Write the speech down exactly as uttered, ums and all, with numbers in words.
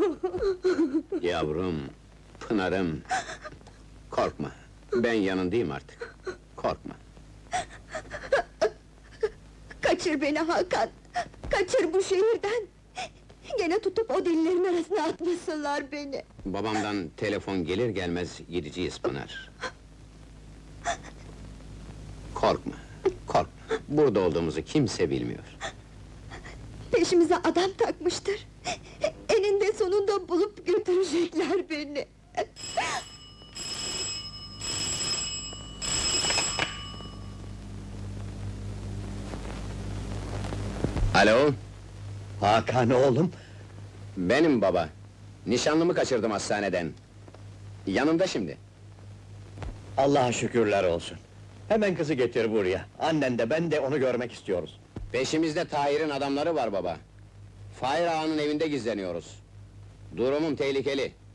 Yavrum, Pınar'ım! Korkma, ben yanındayım artık. Korkma. Kaçır beni Hakan! Kaçır bu şehirden! Gene tutup o delilerin arasına atmasınlar beni! Babamdan telefon gelir gelmez gideceğiz Pınar. Korkma, korkma. Burada olduğumuzu kimse bilmiyor. Peşimize adam takmıştır! Eninde sonunda bulup götürecekler beni! Alo, Hakan oğlum, benim baba. Nişanlımı kaçırdım hastaneden. Yanımda şimdi. Allah'a şükürler olsun. Hemen kızı getir buraya. Annen de ben de onu görmek istiyoruz. Peşimizde Tahir'in adamları var baba. Fahir Ağa'nın evinde gizleniyoruz. Durumum tehlikeli.